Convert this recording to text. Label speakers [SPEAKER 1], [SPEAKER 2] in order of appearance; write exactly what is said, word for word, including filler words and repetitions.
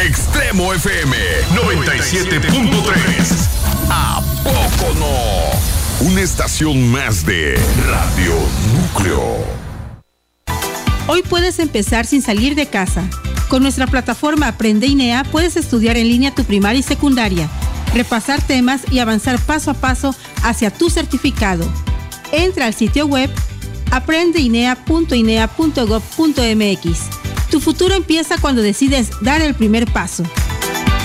[SPEAKER 1] Extremo F M noventa y siete punto tres. ¿A poco no? Una estación más de Radio Núcleo.
[SPEAKER 2] Hoy puedes empezar sin salir de casa. Con nuestra plataforma Aprende I N E A puedes estudiar en línea tu primaria y secundaria, repasar temas y avanzar paso a paso hacia tu certificado. Entra al sitio web aprende I N E A punto I N E A punto gov punto M X. Tu futuro empieza cuando decides dar el primer paso.